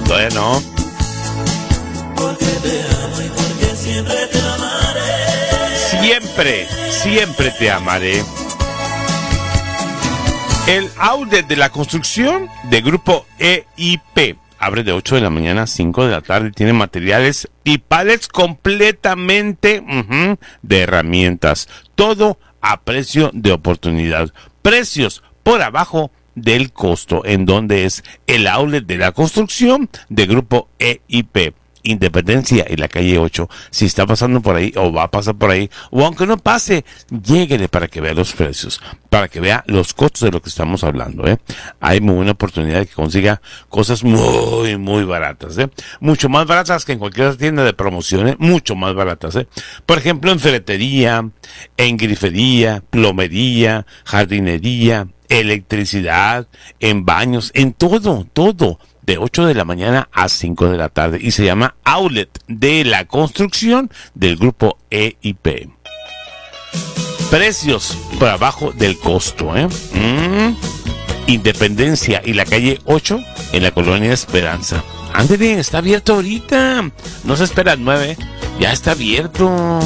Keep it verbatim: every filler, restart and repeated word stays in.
Todavía no. Porque te amo y porque siempre te amaré. Siempre, siempre te amaré. El outlet de la construcción de Grupo E I P abre de ocho de la mañana a cinco de la tarde. Tiene materiales y palets completamente uh-huh, de herramientas. Todo a precio de oportunidad. Precios por abajo del costo, en donde es el outlet de la construcción de Grupo E I P. Independencia y la calle ocho. Si está pasando por ahí o va a pasar por ahí, o aunque no pase, lléguele para que vea los precios, para que vea los costos de lo que estamos hablando, ¿eh? Hay muy buena oportunidad de que consiga cosas muy, muy baratas, ¿eh? Mucho más baratas que en cualquier tienda de promociones, mucho más baratas, ¿eh? Por ejemplo, en ferretería, en grifería, plomería, jardinería, electricidad, en baños, en todo, todo. De ocho de la mañana a cinco de la tarde. Y se llama Outlet de la Construcción del Grupo E I P. Precios por abajo del costo, ¿eh? Mm. Independencia y la calle ocho en la colonia Esperanza. Ándale, está abierto ahorita. No se espera al nueve. Ya está abierto.